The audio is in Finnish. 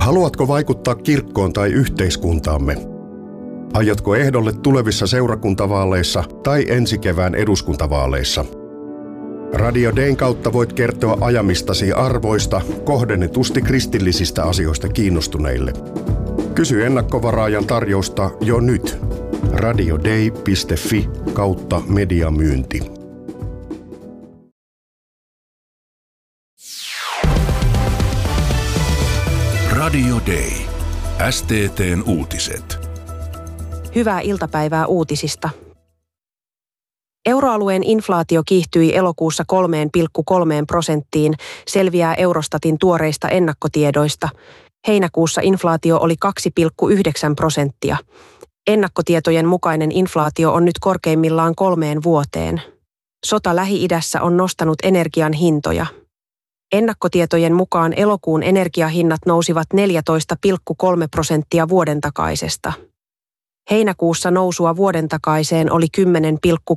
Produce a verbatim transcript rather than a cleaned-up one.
Haluatko vaikuttaa kirkkoon tai yhteiskuntaamme? Aiotko ehdolle tulevissa seurakuntavaaleissa tai ensi kevään eduskuntavaaleissa? Radio Dayn kautta voit kertoa ajamistasi arvoista kohdennetusti kristillisistä asioista kiinnostuneille. Kysy ennakkovaraajan tarjousta jo nyt. radioday piste fi kautta mediamyynti. Radio Day. S T T:n uutiset. Hyvää iltapäivää uutisista. Euroalueen inflaatio kiihtyi elokuussa kolme pilkku kolme prosenttiin, selviää Eurostatin tuoreista ennakkotiedoista. Heinäkuussa inflaatio oli kaksi pilkku yhdeksän prosenttia. Ennakkotietojen mukainen inflaatio on nyt korkeimmillaan kolmeen vuoteen. Sota Lähi-idässä on nostanut energian hintoja. Ennakkotietojen mukaan elokuun energiahinnat nousivat neljätoista pilkku kolme prosenttia vuoden takaisesta. Heinäkuussa nousua vuoden takaiseen oli kymmenen pilkku